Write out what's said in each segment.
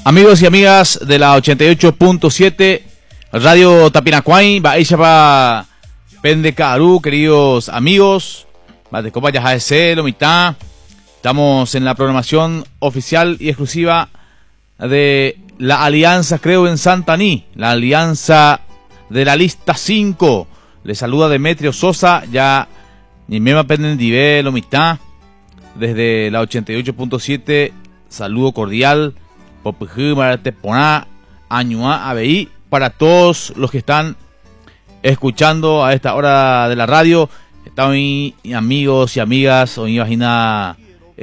Amigos y amigas de la 88.7 Radio Tapinacuay, Baishapa Pendecaru, queridos amigos, de Copa Yajaese, Lomitá. Estamos en la programación oficial y exclusiva de la Alianza, creo, en Santaní, la Alianza de la lista 5. Le saluda Demetrio Sosa, ya ni me pendendive, Lomitá, desde la 88.7. Saludo cordial. Para todos los que están escuchando a esta hora de la radio. Están mis amigos y amigas, o mi vagina,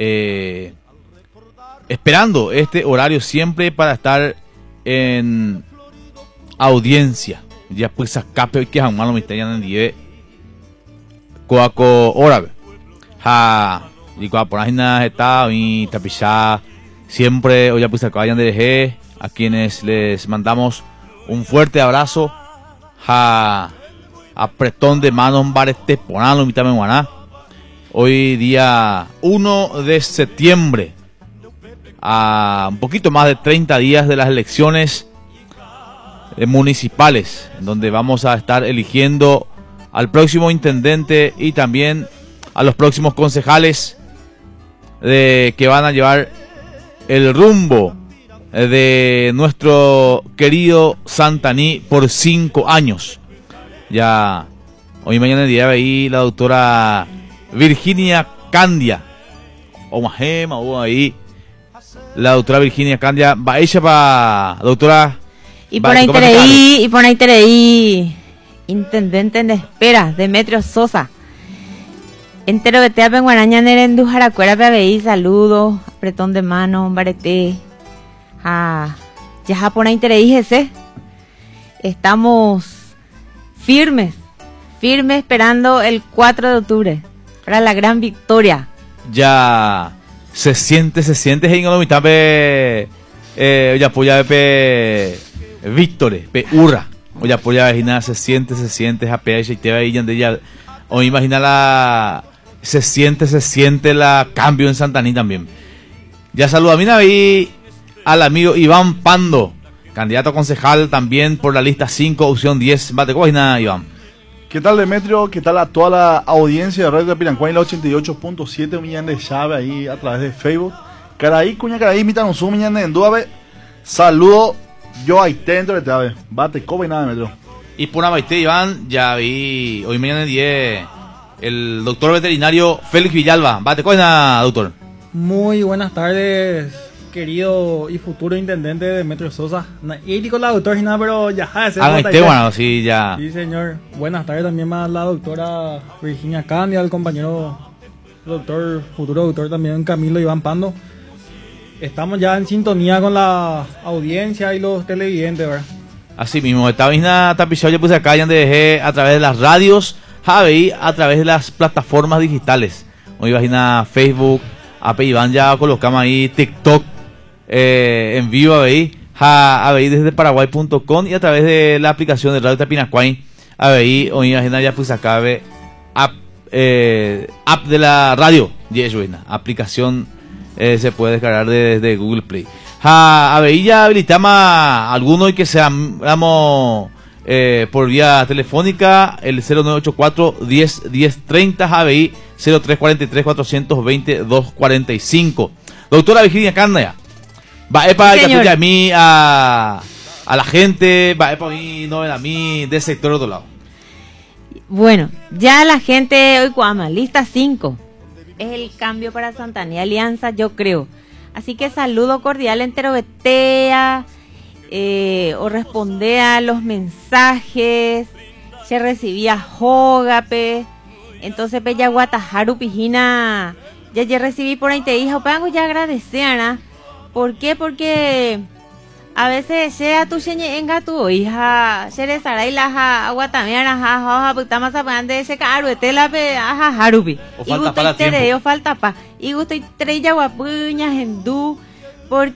esperando este horario siempre para estar en audiencia. Ya pues escape que jamás lo me están en coaco hora. Y cuando por la está mi tapizá. Siempre, hoy ya pues acaban de dejar, a quienes les mandamos un fuerte abrazo, apretón de manos, barete, ponalo, mitad guaná. Hoy día 1 de septiembre, a un poquito más de 30 días de las elecciones municipales, donde vamos a estar eligiendo al próximo intendente y también a los próximos concejales que van a llevar el rumbo de nuestro querido Santaní por 5 años. Ya hoy mañana el día ahí la doctora Virginia Candia, o Mahema, o ahí la doctora Virginia Candia, va ella para doctora. Y por ahí tereí, intendente en espera, Demetrio Sosa. Entero que te en Guaraña Nerendu Jaracuera Peabeí, saludos, apretón de mano, barete. Ya por ahí ese. Estamos firmes esperando el 4 de octubre para la gran victoria. Ya se siente en el mitad ya apoya Víctores, Urra. Oye apoya Vagina, se siente a y te va ahí ya. O imagina se siente la cambio en Santaní también. Ya saluda a mí ahí al amigo Iván Pando, candidato a concejal también por la lista 5, opción 10. Bate, ¿cómo es nada, Iván? ¿Qué tal, Demetrio? ¿Qué tal a toda la audiencia de Radio Tapinacuay en la 88.7? Millán de llave ahí a través de Facebook. Caraí, cuña, caraí, mitan su millán de endúave. Saludo, yo ahí dentro de llave. Bate, ¿cómo es nada, Demetrio? Y por una baite, Iván, ya vi hoy mañana el 10 el doctor veterinario Félix Villalba. Bate, ¿cómo es nada, doctor? Muy buenas tardes, querido y futuro intendente Demetrio Sosa. Y con la doctora Gina, pero ya bueno, sí, ya. Sí, señor. Buenas tardes también a la doctora Virginia Candia, al compañero doctor, futuro doctor también Camilo Iván Pando. Estamos ya en sintonía con la audiencia y los televidentes, ¿verdad? Así mismo, esta misma tapizado ya puse acá, ya dejé a través de las radios, a través de las plataformas digitales. Hoy imagina Facebook, Iván ya colocamos ahí TikTok en vivo ahí desde paraguay.com y a través de la aplicación de Radio Tapinacuay. Hoy imagina ya pues acá app de la radio, aplicación se puede descargar desde Google Play. Ya habilitamos a algunos y que seamos por vía telefónica el 0984 10 1030 ABI 0343 420 245. Doctora Virginia Candia, va para que a mí a la gente, va para mí, no a mí del sector de otro lado. Bueno, ya la gente hoy cuama, lista 5 es el cambio para Santaní Alianza, yo creo. Así que saludo cordial entero betea, o responde a los mensajes, se recibía jogape, entonces ya guatajaru pijina, ya recibí por ahí te dije, pango ya agradecer, ¿por qué? Porque a veces sea tu señe enga tu hija, se le estará y la aguatameara, jaja, puta más apagante ese caro, etela pe, harupi. O falta para tiempo. O falta pa. Y gusto y trella guapuñas en du, porque